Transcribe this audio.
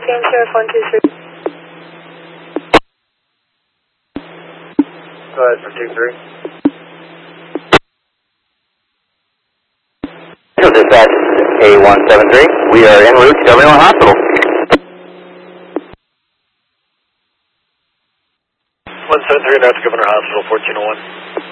Team Sheriff 123. Go ahead for 2-3. Dispatch A173. We are en route to Governor Hospital. 173 North Governor Hospital, 1401.